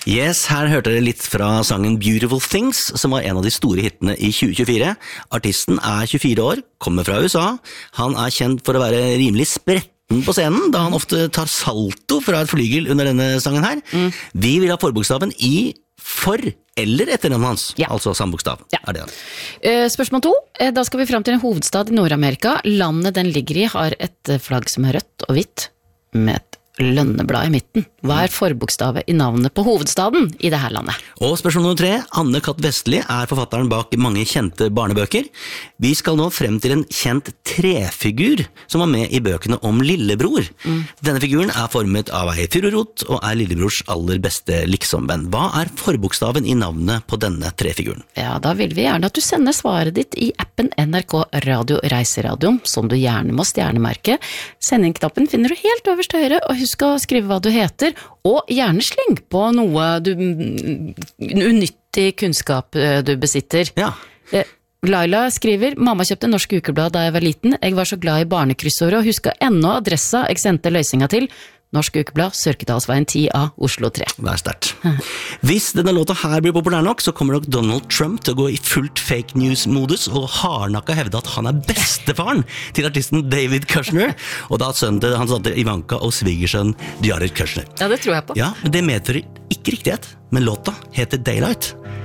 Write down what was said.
Yes, her hørte dere litt fra sangen Beautiful Things, som var en av de store hittene i 2024. Artisten 24 år, kommer fra USA. Han kjent for å være rimelig spretten på scenen, da han ofte tar salto fra et flygel under denne sangen her. Vi vil ha forbokstaven I for eller etternavnet hans, altså sambokstav. Spørsmål 2, da skal vi frem til en hovedstad i Nord-Amerika. Landet den ligger i har et flagg som rødt og hvitt, med et lønneblad i midten. Hva forbokstavet i navnet på hovedstaden i det her landet? Og spørsmål nummer 3, Anne-Kat. Vestli forfatteren bak mange kjente barnebøker. Vi skal nå frem til en kjent trefigur som var med i bøkene om Lillebror. Denne figuren formet av ei fururot og Lillebrors aller beste liksomvenn. Hva forbokstaven i navnet på denne trefiguren? Ja, da vil vi gjerne at du sender svaret ditt i appen NRK Radio Reiseradio, som du gjerne må stjernemerke. Sendingknappen finner du helt øverst til høyre, og husk å skrive hva du heter, og gjerne sleng på noe unyttig kunnskap du besitter. Laila skriver, mamma kjøpte Norsk Ukeblad da jeg var liten. Jeg var så glad i barnekryssåret og husker ennå adressa jeg sendte løsninga til. Norsk Ukeblad, Sørkedalsveien 10A, Oslo 3. Det sterkt. Hvis denne låta her blir populær nok, så kommer nok Donald Trump til å gå i fullt fake news-modus og hardnakka hevde at han bestefaren til artisten David Kushner, og da sønnen til hans datter Ivanka og svigersønn Jared Kushner. Ja, det tror jeg på. Ja, men det medfører ikke riktighet, men låta heter Daylight.